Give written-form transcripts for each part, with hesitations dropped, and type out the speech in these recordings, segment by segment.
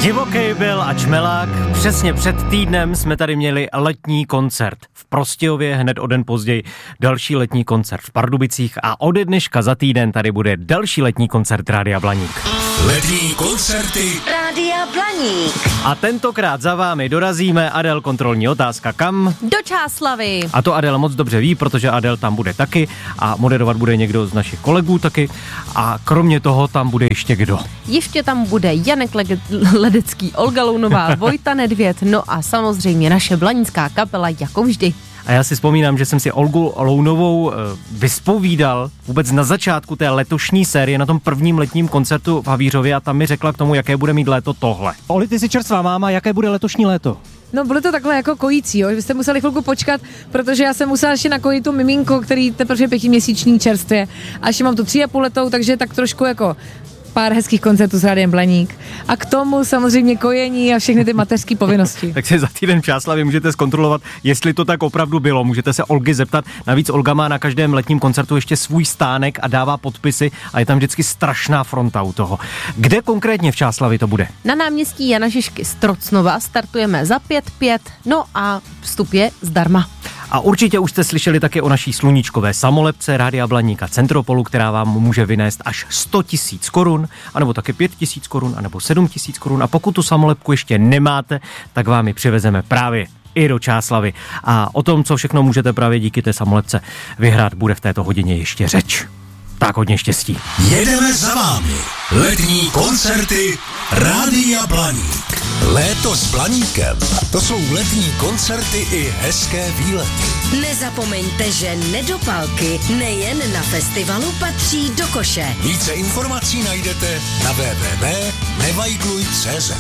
Divoký byl a čmelák. Přesně před týdnem jsme tady měli letní koncert. V Prostějově hned o den později další letní koncert v Pardubicích a ode dneška za týden tady bude další letní koncert Rádia Blaník. Letní koncerty Rádia Blaník. A tentokrát za vámi dorazíme. Adel, kontrolní otázka, kam? Do Čáslavy. A to Adel moc dobře ví, protože Adel tam bude taky a moderovat bude někdo z našich kolegů taky. A kromě toho tam bude ještě kdo? Ještě tam bude Janek Ledecký, Olga Lounová, Vojta Nedvěd, no a samozřejmě naše blanícká kapela jako vždy. A já si vzpomínám, že jsem si Olgu Lounovou vyspovídal vůbec na začátku té letošní série na tom prvním letním koncertu v Havířově a tam mi řekla k tomu, jaké bude mít léto tohle. Oli, ty jsi čerstvá máma, jaké bude letošní léto? No, bylo to takhle jako kojící, jo. Vy jste museli chvilku počkat, protože já jsem musela ještě nakojit tu miminko, který teprve 5měsíční čerstvě. A ještě mám tu 3,5letou, takže tak trošku jako pár hezkých koncertů s Rádiem Blaník. A k tomu samozřejmě kojení a všechny ty mateřské povinnosti. Tak si za týden v Čáslavě můžete zkontrolovat, jestli to tak opravdu bylo. Můžete se Olgy zeptat. Navíc Olga má na každém letním koncertu ještě svůj stánek a dává podpisy a je tam vždycky strašná fronta u toho. Kde konkrétně v Čáslavi to bude? Na náměstí Jana Žižky z Trocnova startujeme za 5,5, no a vstup je zdarma. A určitě už jste slyšeli také o naší sluníčkové samolepce Rádia Blaník a Centropolu, která vám může vynést až 100 000 korun, anebo také 5 000 korun, anebo 7 000 korun. A pokud tu samolepku ještě nemáte, tak vám ji přivezeme právě i do Čáslavy. A o tom, co všechno můžete právě díky té samolepce vyhrát, bude v této hodině ještě řeč. Tak hodně štěstí. jedeme za vámi. Letní koncerty Rádia Blaník. Léto s Blaníkem. To jsou letní koncerty i hezké výlety. Nezapomeňte, že nedopalky nejen na festivalu patří do koše. Více informací najdete na www.nevajgluj.cz.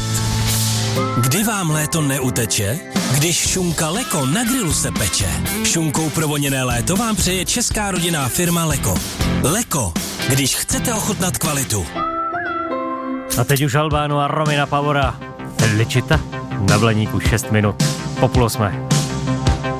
Kdy vám léto neuteče? Když šunka Leko na grilu se peče. Šunkou provoněné léto vám přeje česká rodinná firma Leko. Leko, když chcete ochutnat kvalitu. A teď už Albánu a Romina Pavora. Felicita na Blaníku 6 minut po 7:30.